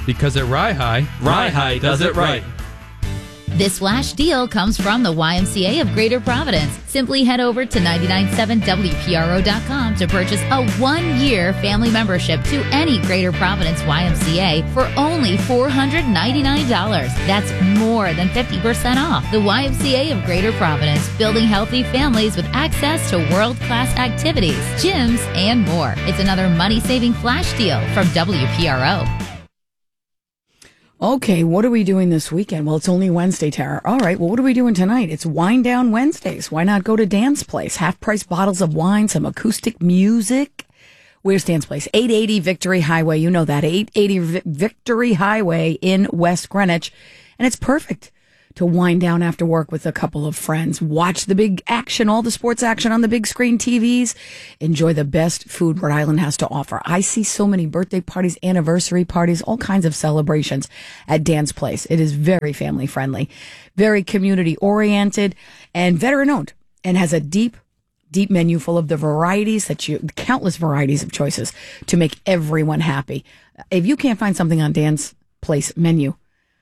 Because at Rye High does it right. This flash deal comes from the YMCA of Greater Providence. Simply head over to 997WPRO.com to purchase a 1-year family membership to any Greater Providence YMCA for only $499. That's more than 50% off. The YMCA of Greater Providence, building healthy families with access to world-class activities, gyms, and more. It's another money-saving flash deal from WPRO. Okay, what are we doing this weekend? Well, it's only Wednesday, Tara. All right, well, what are we doing tonight? It's Wind Down Wednesdays. Why not go to Dan's Place? Half-price bottles of wine, some acoustic music. Where's Dan's Place? 880 Victory Highway. You know that. 880 Victory Highway in West Greenwich. And it's perfect to wind down after work with a couple of friends. Watch the big action, all the sports action on the big screen TVs. Enjoy the best food Rhode Island has to offer. I see so many birthday parties, anniversary parties, all kinds of celebrations at Dan's Place. It is very family friendly, very community oriented, and veteran owned, and has a deep menu full of the varieties countless varieties of choices to make everyone happy. If you can't find something on Dan's Place menu,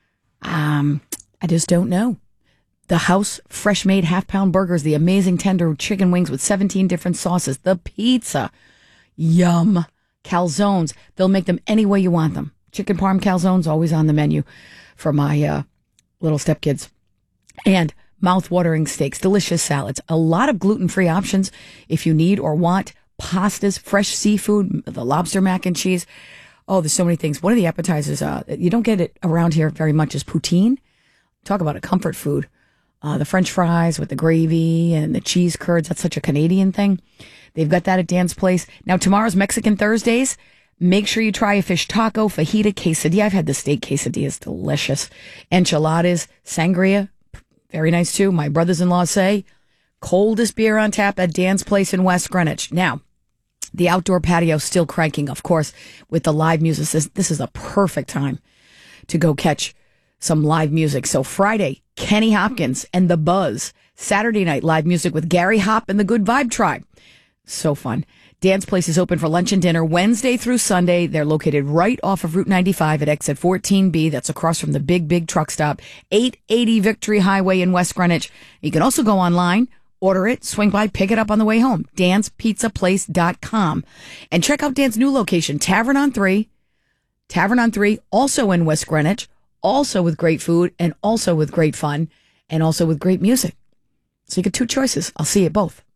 I just don't know. The house fresh made half-pound burgers, the amazing tender chicken wings with 17 different sauces, the pizza, yum, calzones. They'll make them any way you want them. Chicken parm calzones always on the menu for my little stepkids. And mouth-watering steaks, delicious salads, a lot of gluten-free options if you need or want, pastas, fresh seafood, the lobster mac and cheese. Oh, there's so many things. One of the appetizers, you don't get it around here very much, is poutine. Talk about a comfort food. The French fries with the gravy and the cheese curds. That's such a Canadian thing. They've got that at Dan's Place. Now, tomorrow's Mexican Thursdays. Make sure you try a fish taco, fajita, quesadilla. I've had the steak quesadilla. It's delicious. Enchiladas, sangria. Very nice, too. My brothers-in-law say coldest beer on tap at Dan's Place in West Greenwich. Now, the outdoor patio still cranking, of course, with the live music. This is a perfect time to go catch some live music. So Friday, Kenny Hopkins and The Buzz. Saturday night, live music with Gary Hop and the Good Vibe Tribe. So fun. Dan's Place is open for lunch and dinner Wednesday through Sunday. They're located right off of Route 95 at exit 14B. That's across from the big truck stop. 880 Victory Highway in West Greenwich. You can also go online, order it, swing by, pick it up on the way home. danspizzaplace.com. And check out Dan's new location, Tavern on 3. Tavern on 3, also in West Greenwich. Also with great food and also with great fun and also with great music. So you get two choices. I'll see you both.